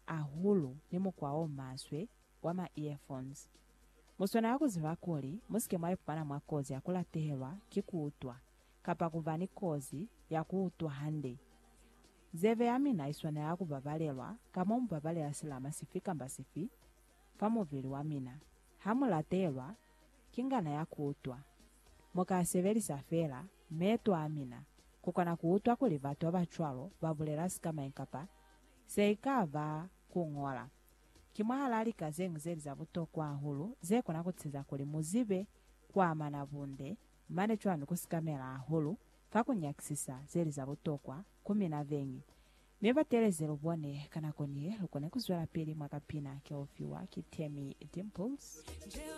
ahulu ni mukwawo maswe wa ma earphones. Musona yakuziva kuli musike mwaipana mwa kozi yakulatehelwa kikuutwa kapa kuvani kozi yakuutwa hande. Zeve yamina iswana yakubabalelwa kama umubabalela silama sifika mbasifi famuvili wamina hamulatehelwa kingana yakuutwa. Moka severi safela metu amina kukona kuutwa kuli vatu abachwalo babulela sikama enkapa seikava kungola. Kimwa halali kazengu zeli za buto kwa ahulu zeko na kutsiza kuli muzibe kwa amana bunde mane chwanu kusikamela ahulu fakunyakisisa zeli za buto kwa 10 Meva telezelo bwane kana konye lukone kuzwela pili mwakapina keofiwa kitemi Dimples.